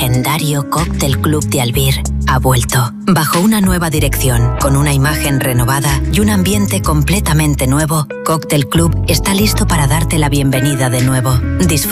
legendario Cóctel Club de Albir ha vuelto, bajo una nueva dirección, con una imagen renovada y un ambiente completamente nuevo. Cóctel Club está listo para darte la bienvenida de nuevo.